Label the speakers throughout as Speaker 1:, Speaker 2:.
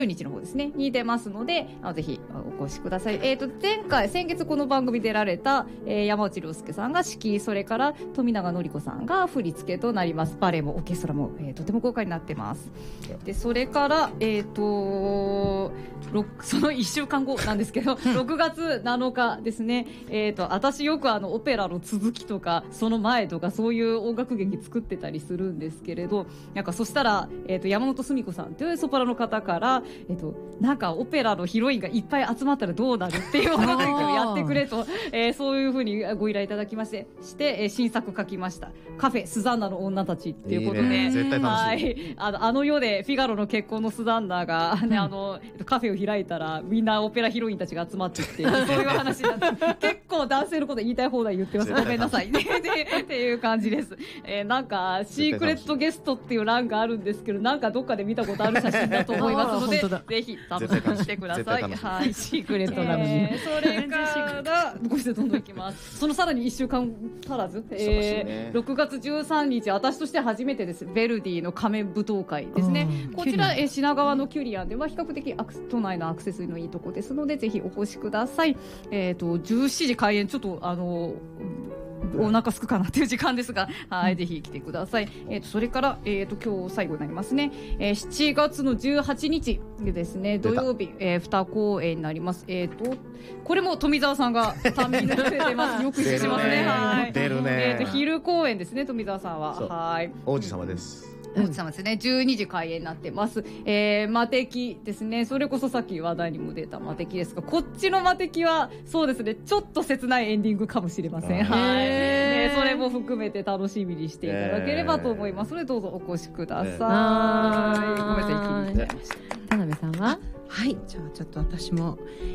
Speaker 1: 日の方ですねに出ますので、ぜひお越しください。先月この番組出られた、山内亮介さんが指揮、それから富永典子さんが振り付けとなります。バレエもオーケストラも、とても豪華になってます。でそれからその1週間後なんですけど6月7日ですね。私よくオペラの続きとかその前とかそういう音楽劇作ってたりするんですけれど、なんかそしたら、山本澄子さんというソプラノの方からなんかオペラのヒロインがいっぱい集まったらどうなるっていう音楽劇をやってくれと、そういうふうにご依頼いただきまして、新作書きました。カフェスザンナの女たちっていうことで、
Speaker 2: いいね、絶対楽しい。
Speaker 1: はい、世でフィガロの結婚のスザンナが、ね、カフェを開いたらみんなオペラヒロインたちが集まってきてそういう話になって結構男性のこと言いたい放題言ってます。ごめんなさいっていう感じです。なんかシークレットゲストっていう欄があるんですけど、なんかどっかで見たことある写真だと思いますのでぜひ楽しみにしてください。はい、シークレットなのに、それからごしてどんどんいきます。そのさらに1週間足らず、6月13日私として初めてです。ヴェルディの仮面舞踏会ですね。こちら品川のキュリアンでは比較的都内のアクセスのいいとこですのでぜひお越しください。17時開演、ちょっとお腹すくかなという時間ですが、はい、ぜひ来てください。それから、今日最後になりますね。7月の18日ですね、土曜日、2公演になります。これも富澤さんが単品で出てます。よく知ってますね。はい。
Speaker 2: 出るね。
Speaker 1: 昼公演ですね、富澤さんは。はい。
Speaker 2: 王子様です。
Speaker 1: 王子様ですね。12時開演になってます。魔敵ですね。それこそさっき話題にも出た魔敵ですが、こっちの魔敵はそうですね、ちょっと切ないエンディングかもしれません。はい。それも含めて楽しみにしていただければと思いますので、どうぞお越しください。ごめんなさい、一気に言っちゃいました。
Speaker 3: 田辺さんは？
Speaker 4: はい、じゃあちょっと私も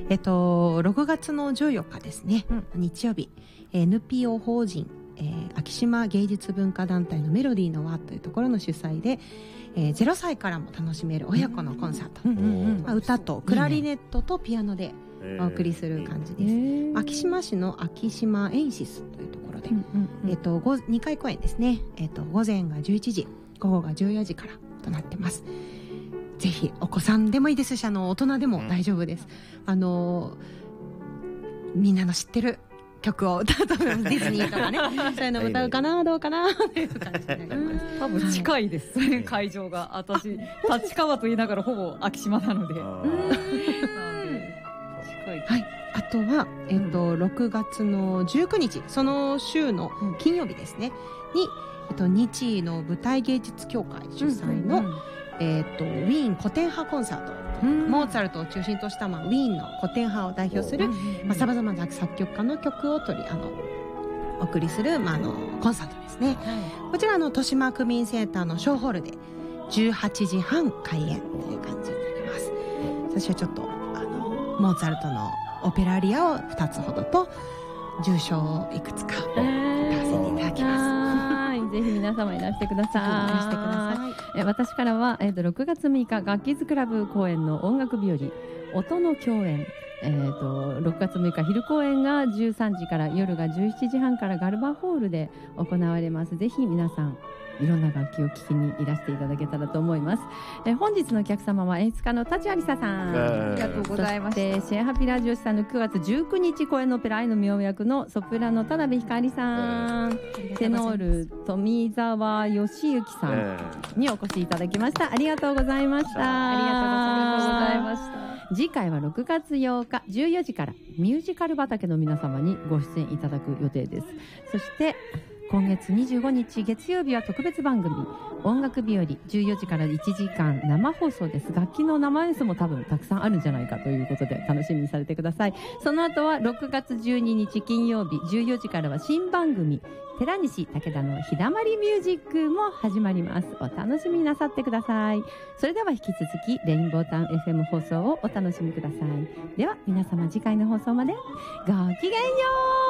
Speaker 4: 6月の14日ですね、日曜日、NPO 法人昭島芸術文化団体のメロディーの輪というところの主催で、0歳からも楽しめる親子のコンサート、歌とクラリネットとピアノでお送りする感じです。昭島市の昭島エンシスというところで、2回公演ですね。午前が11時、午後が14時からとなってます。ぜひお子さんでもいいですし、大人でも大丈夫です。みんなの知ってる曲を歌うと思います。ディズニーとかねそういうの歌うかな、どうかなという感じになります。
Speaker 1: 多分近いです、会場が。私立川と言いながらほぼ昭島なので近い。
Speaker 4: はい。あとは、6月の19日、その週の金曜日ですね、に、日の舞台芸術協会主催の、ウィーン古典派コンサート、モーツァルトを中心とした、ウィーンの古典派を代表するさまざまな作曲家の曲をお送りする、コンサートですね。こちら豊島区民センターのショーホールで18時半開演という感じになります。私はちょっとモーツァルトのオペラアリアを2つほどと重賞をいくつか歌わせていただきます。
Speaker 3: ぜひ皆様いらしてください。私からは、6月6日楽器ズクラブ公演の音楽日和音の共演、6月6日昼公演が13時から夜が17時半からガルバホールで行われます。ぜひ皆さんいろんな楽器を聴きにいらしていただけたらと思います。本日のお客様は演出家の舘有沙さん、
Speaker 1: ありがとうございました。
Speaker 3: そしてシェアハピラジオシさんの9月19日公演のオペラ愛の名役のソプラノ田辺ひかりさん、テノール富澤義行さんにお越しいただきました。ありがとうございました。
Speaker 1: ありがとうございました。
Speaker 3: 次回は6月8日14時からミュージカル畑の皆様にご出演いただく予定です。そして今月25日月曜日は特別番組音楽日和14時から1時間生放送です。楽器の生演奏も多分たくさんあるんじゃないかということで楽しみにされてください。その後は6月12日金曜日14時からは新番組寺西武田の日だまりミュージックも始まります。お楽しみなさってください。それでは引き続きレインボータウン FM 放送をお楽しみください。では皆様次回の放送までごきげんよう。